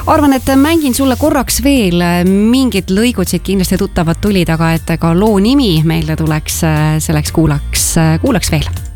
Arvan, et mängin sulle korraks veel mingid lõigud siit kindlasti tuttavad tulid, aga et ka loo nimi meelde tuleks, selleks kuulaks veel.